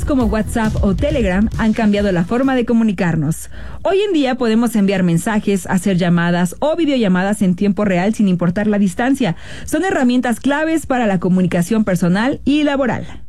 como WhatsApp o Telegram han cambiado la forma de comunicarnos. Hoy en día podemos enviar mensajes, hacer llamadas o videollamadas en tiempo real sin importar la distancia. Son herramientas claves para la comunicación personal y laboral.